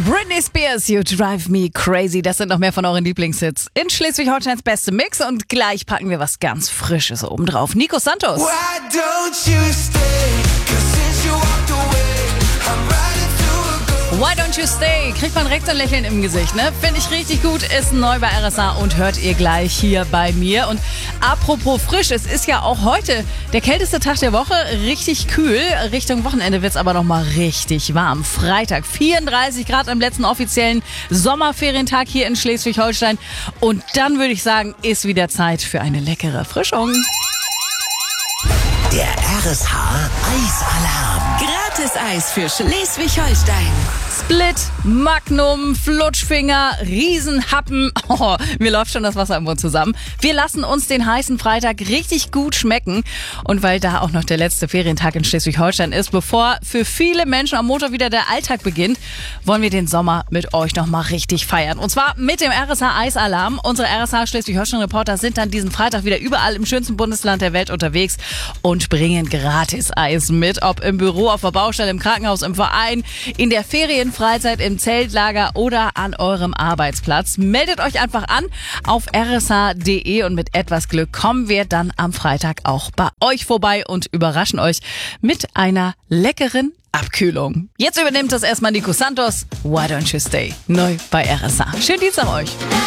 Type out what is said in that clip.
Britney Spears, You Drive Me Crazy. Das sind noch mehr von euren Lieblingshits in Schleswig-Holsteins beste Mix. Und gleich packen wir was ganz Frisches oben drauf. Nico Santos. Why don't you stay? 'Cause since you walked away, I'm riding through a Why Don't You Stay? Kriegt man direkt ein Lächeln im Gesicht, ne? Finde ich richtig gut. Ist neu bei RSA und hört ihr gleich hier bei mir. Und apropos frisch, es ist ja auch heute der kälteste Tag der Woche. Richtig kühl. Richtung Wochenende wird's aber noch mal richtig warm. Freitag 34 Grad am letzten offiziellen Sommerferientag hier in Schleswig-Holstein. Und dann würde ich sagen, ist wieder Zeit für eine leckere Erfrischung. Der RSH Eisalarm. Gratis-Eis für Schleswig-Holstein. Split, Magnum, Flutschfinger, Riesenhappen. Oh, mir läuft schon das Wasser im Mund zusammen. Wir lassen uns den heißen Freitag richtig gut schmecken. Und weil da auch noch der letzte Ferientag in Schleswig-Holstein ist, bevor für viele Menschen am Montag wieder der Alltag beginnt, wollen wir den Sommer mit euch noch mal richtig feiern. Und zwar mit dem RSH Eisalarm. Unsere RSH Schleswig-Holstein-Reporter sind dann diesen Freitag wieder überall im schönsten Bundesland der Welt unterwegs und bringen Gratis-Eis mit. Ob im Büro, auf der Baustelle, im Krankenhaus, im Verein, in der Ferienfreizeit, im Zeltlager oder an eurem Arbeitsplatz. Meldet euch einfach an auf rsh.de und mit etwas Glück kommen wir dann am Freitag auch bei euch vorbei und überraschen euch mit einer leckeren Abkühlung. Jetzt übernimmt das erstmal Nico Santos. Why Don't You Stay? Neu bei RSH. Schönen Dienstag euch.